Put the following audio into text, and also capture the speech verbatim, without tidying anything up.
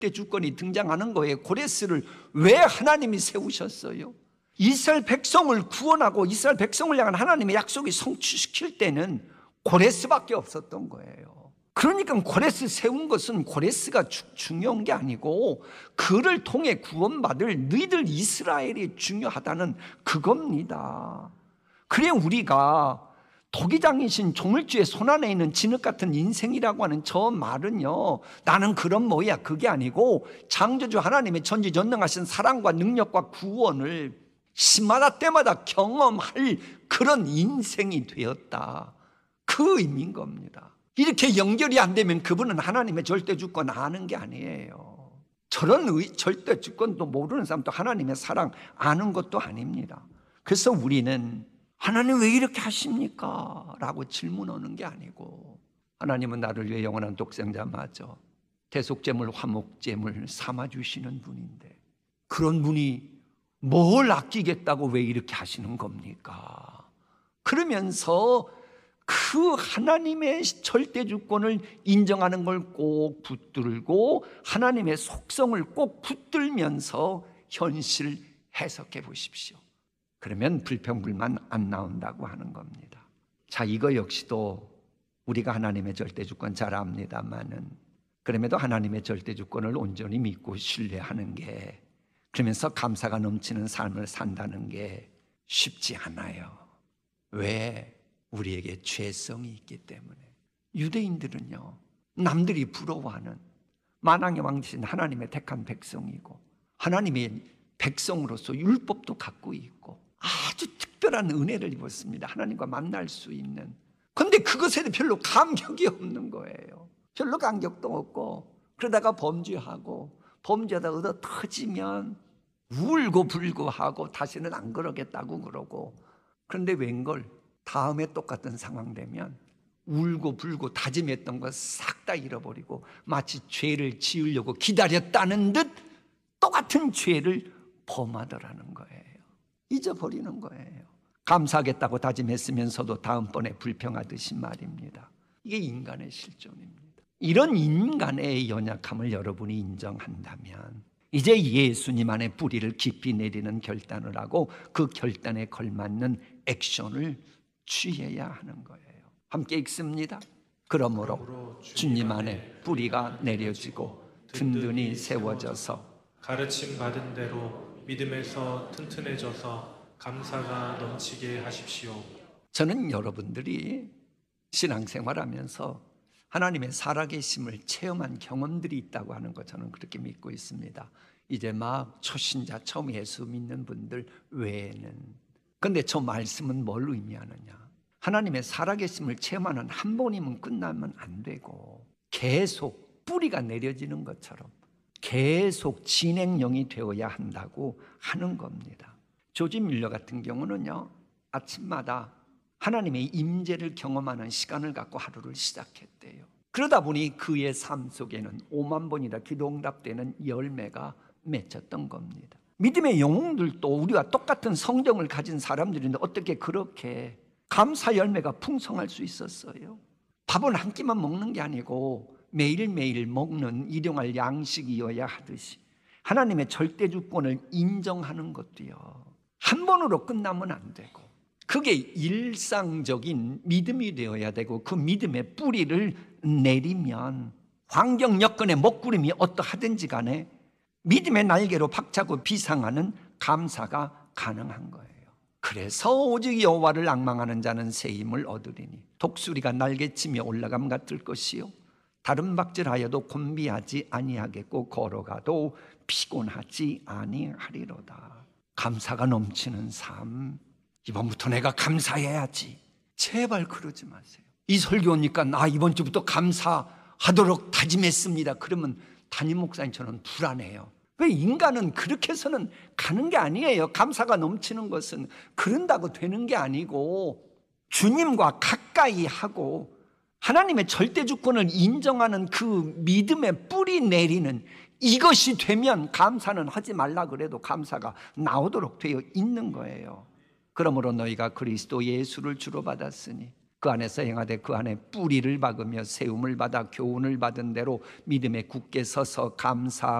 주권이 등장하는 거예요. 고레스를 왜 하나님이 세우셨어요? 이스라엘 백성을 구원하고 이스라엘 백성을 향한 하나님의 약속이 성취시킬 때는 고레스밖에 없었던 거예요. 그러니까 고레스 세운 것은 고레스가 주, 중요한 게 아니고 그를 통해 구원받을 너희들 이스라엘이 중요하다는 그겁니다. 그래 우리가 토기장이신 조물주의 손안에 있는 진흙 같은 인생이라고 하는 저 말은요, 나는 그런 뭐야 그게 아니고 창조주 하나님의 전지전능하신 사랑과 능력과 구원을 시마다 때마다 경험할 그런 인생이 되었다, 그 의미인 겁니다. 이렇게 연결이 안 되면 그분은 하나님의 절대주권 아는 게 아니에요. 저런 절대주권도 모르는 사람도 하나님의 사랑 아는 것도 아닙니다. 그래서 우리는 하나님 왜 이렇게 하십니까? 라고 질문하는 게 아니고, 하나님은 나를 위해 영원한 독생자 맞아 대속제물 화목제물 삼아주시는 분인데 그런 분이 뭘 아끼겠다고 왜 이렇게 하시는 겁니까? 그러면서 그 하나님의 절대주권을 인정하는 걸 꼭 붙들고 하나님의 속성을 꼭 붙들면서 현실 해석해 보십시오. 그러면 불평불만 안 나온다고 하는 겁니다. 자, 이거 역시도 우리가 하나님의 절대주권 잘 압니다만은 그럼에도 하나님의 절대주권을 온전히 믿고 신뢰하는 게, 그러면서 감사가 넘치는 삶을 산다는 게 쉽지 않아요. 왜? 우리에게 죄성이 있기 때문에. 유대인들은요, 남들이 부러워하는 만왕의 왕 되신 하나님의 택한 백성이고 하나님의 백성으로서 율법도 갖고 있고 아주 특별한 은혜를 입었습니다. 하나님과 만날 수 있는. 그런데 그것에 별로 감격이 없는 거예요. 별로 감격도 없고, 그러다가 범죄하고 범죄하다 얻어 터지면 울고 불고 하고 다시는 안 그러겠다고 그러고, 그런데 웬걸 다음에 똑같은 상황 되면 울고 불고 다짐했던 거 싹 다 잃어버리고 마치 죄를 지으려고 기다렸다는 듯 똑같은 죄를 범하더라는 거예요. 잊어버리는 거예요. 감사하겠다고 다짐했으면서도 다음번에 불평하듯이 말입니다. 이게 인간의 실존입니다. 이런 인간의 연약함을 여러분이 인정한다면 이제 예수님 안에 뿌리를 깊이 내리는 결단을 하고 그 결단에 걸맞는 액션을 취해야 하는 거예요. 함께 읽습니다. 그러므로 주님 안에 뿌리가 내려지고 든든히 세워져서 가르침 받은 대로 믿음에서 튼튼해져서 감사가 넘치게 하십시오. 저는 여러분들이 신앙생활하면서 하나님의 살아계심을 체험한 경험들이 있다고 하는 거 저는 그렇게 믿고 있습니다. 이제 막 초신자 처음 예수 믿는 분들 외에는. 그런데 저 말씀은 뭘 의미하느냐? 하나님의 살아계심을 체험하는 한 번이면 끝나면 안 되고 계속 뿌리가 내려지는 것처럼 계속 진행형이 되어야 한다고 하는 겁니다. 조지 밀러 같은 경우는요, 아침마다 하나님의 임재를 경험하는 시간을 갖고 하루를 시작했대요. 그러다 보니 그의 삶 속에는 오만 번이나 기도 응답되는 열매가 맺혔던 겁니다. 믿음의 영웅들도 우리와 똑같은 성정을 가진 사람들인데 어떻게 그렇게 감사 열매가 풍성할 수 있었어요? 밥은 한 끼만 먹는 게 아니고 매일매일 먹는 일용할 양식이어야 하듯이 하나님의 절대주권을 인정하는 것도요, 한 번으로 끝나면 안 되고 그게 일상적인 믿음이 되어야 되고, 그 믿음의 뿌리를 내리면 환경 여건의 먹구름이 어떠하든지 간에 믿음의 날개로 박차고 비상하는 감사가 가능한 거예요. 그래서 오직 여호와를 앙망하는 자는 새 힘을 얻으리니 독수리가 날개치며 올라감 같을 것이요 다른 박질하여도 곤비하지 아니하겠고 걸어가도 피곤하지 아니하리로다. 감사가 넘치는 삶, 이번부터 내가 감사해야지. 제발 그러지 마세요. 이 설교니까 나 이번 주부터 감사하도록 다짐했습니다. 그러면 담임 목사님처럼 불안해요. 왜? 인간은 그렇게 해서는 가는 게 아니에요. 감사가 넘치는 것은 그런다고 되는 게 아니고 주님과 가까이 하고 하나님의 절대주권을 인정하는 그 믿음의 뿌리 내리는 이것이 되면 감사는 하지 말라 그래도 감사가 나오도록 되어 있는 거예요. 그러므로 너희가 그리스도 예수를 주로 받았으니 그 안에서 행하되 그 안에 뿌리를 박으며 세움을 받아 교훈을 받은 대로 믿음에 굳게 서서 감사